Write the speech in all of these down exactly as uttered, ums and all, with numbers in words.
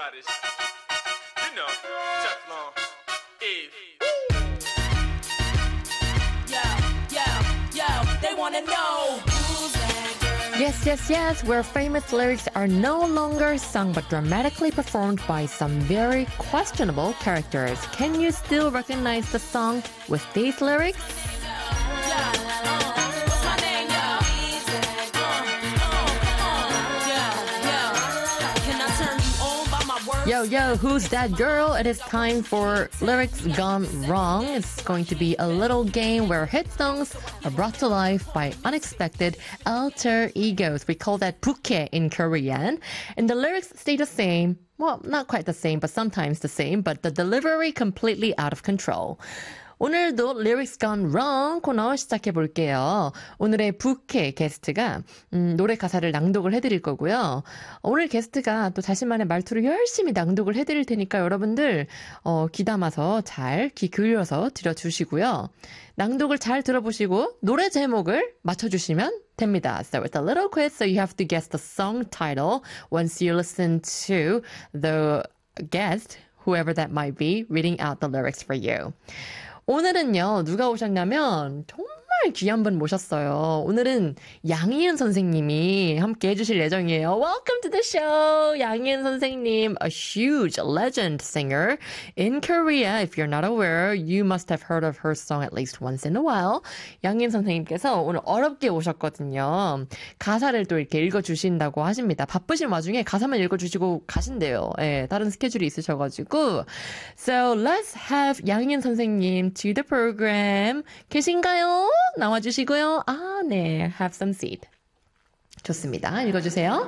hottest. You know, Teflon, Eve. Yo, yo, yo, they wanna know who's that girl? Yes, yes, yes, where famous lyrics are no longer sung but dramatically performed by some very questionable characters. Can you still recognize the song with these lyrics? Yo, yo, who's that girl? It is time for Lyrics Gone Wrong. It's going to be a little game where hit songs are brought to life by unexpected alter egos. We call that 부캐 in Korean. And the lyrics stay the same. Well, not quite the same, but sometimes the same. But the delivery completely out of control. 오늘도 Lyrics Gone Wrong 코너 시작해 볼게요. 오늘의 부캐 게스트가 음, 노래 가사를 낭독을 해드릴 거고요. 오늘 게스트가 또 자신만의 말투로 열심히 낭독을 해드릴 테니까 여러분들 어, 귀담아서 잘 귀 기울여서 들어주시고요. 낭독을 잘 들어보시고 노래 제목을 맞춰주시면 됩니다. So it's a little quiz, so you have to guess the song title once you listen to the guest, whoever that might be, reading out the lyrics for you. 오늘은요, 누가 오셨냐면, 정말 귀한 분 모셨어요. 오늘은 양희은 선생님이 함께 해주실 예정이에요. Welcome to the show, 양희은 선생님. A huge legend singer in Korea. If you're not aware, you must have heard of her song at least once in a while. 양희은 선생님께서 오늘 어렵게 오셨거든요. 가사를 또 이렇게 읽어주신다고 하십니다. 바쁘신 와중에 가사만 읽어주시고 가신대요. 예, 다른 스케줄이 있으셔가지고. So let's have 양희은 선생님 to the program. 계신가요? 나와주시고요. 아, 네. Have some seat. 좋습니다. 읽어주세요.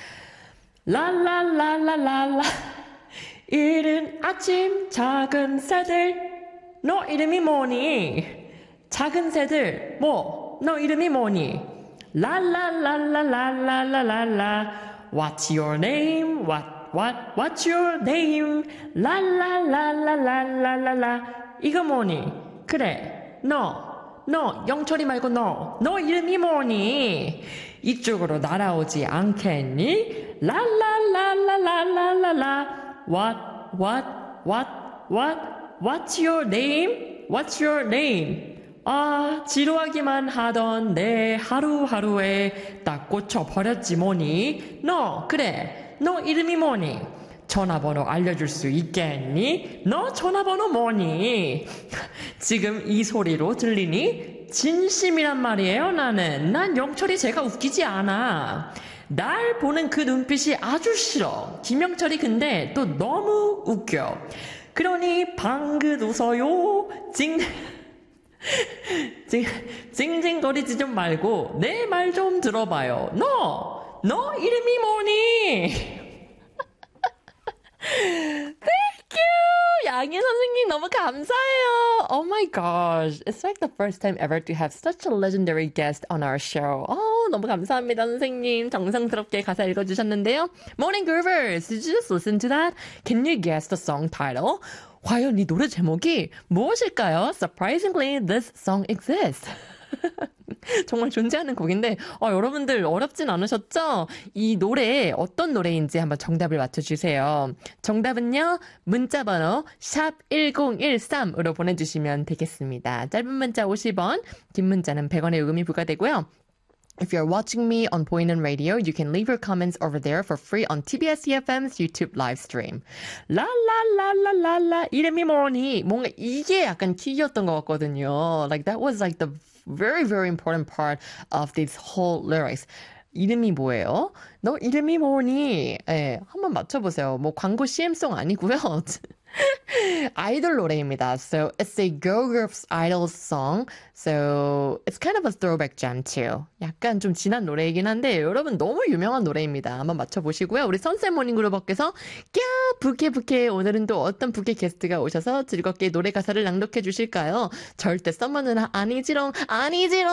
라라라라라라 이른 아침 작은 새들 너 이름이 뭐니? 작은 새들 뭐? 너 이름이 뭐니? 라라라라라라라라 What's your name? What, what, what's your name? 라라라라라라라 이거 뭐니? 그래, 너 너, 영철이 말고 너. 너 이름이 뭐니? 이쪽으로 날아오지 않겠니? 라라라라라라라. What, what, what, what, what's your name? What's your name? 아, 지루하기만 하던 내 하루하루에 딱 꽂혀버렸지 뭐니? 너, 그래. 너 이름이 뭐니? 전화번호 알려줄 수 있겠니? 너 전화번호 뭐니? 지금 이 소리로 들리니? 진심이란 말이에요, 나는. 난 영철이 제가 웃기지 않아. 날 보는 그 눈빛이 아주 싫어. 김영철이 근데 또 너무 웃겨. 그러니 방긋 웃어요. 징, 징, 징징거리지 좀 말고 내 말 좀 들어봐요. 너, 너 이름이 뭐니? Thank you! 양희 선생님 너무 감사해요. Oh my gosh. It's like the first time ever to have such a legendary guest on our show. Oh, 너무 감사합니다, 선생님. 정성스럽게 가사 읽어주셨는데요. Morning Groovers, did you just listen to that? Can you guess the song title? 과연 이 노래 제목이 무엇일까요? Surprisingly, this song exists. 정말 존재하는 곡인데 어, 여러분들 어렵진 않으셨죠? 이 노래 어떤 노래인지 한번 정답을 맞춰주세요. 정답은요. 문자번호 샵 일공일삼으로 보내주시면 되겠습니다. 짧은 문자 오십 원, 긴 문자는 백 원의 요금이 부과되고요. If you're watching me on 보이는 Radio, you can leave your comments over there for free on 티비에스 이에프엠's YouTube live stream. 라라라라라라 이름이 뭐니? 뭔가 이게 약간 키였던 것 같거든요. Like that was like the very, very important part of this whole lyrics. 이름이 뭐예요? 너 이름이 뭐니? 예, 한번 맞춰보세요. 뭐 광고 씨엠송 아니고요. 아이돌 노래입니다. So it's a girl group's idol song. So it's kind of a throwback jam too. 약간 좀 지난 노래이긴 한데 여러분 너무 유명한 노래입니다. 한번 맞춰보시고요. 우리 선셋 모닝그룹업께서 꺄 부캐 부캐 오늘은 또 어떤 부캐 게스트가 오셔서 즐겁게 노래 가사를 낭독해 주실까요? 절대 썸머는 아니지롱 아니지롱